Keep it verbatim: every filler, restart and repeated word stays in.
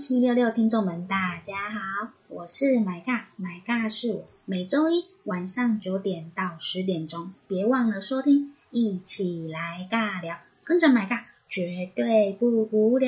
七六六听众们大家好，我是买尬，买尬是我，每周一晚上九点到十点钟，别忘了收听，一起来尬聊，跟着买尬绝对不无聊。